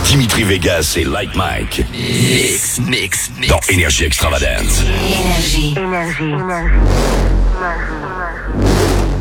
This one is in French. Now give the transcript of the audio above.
Dimitri Vegas et Like Mike. Mix. Dans Énergie Extravagance. Énergie.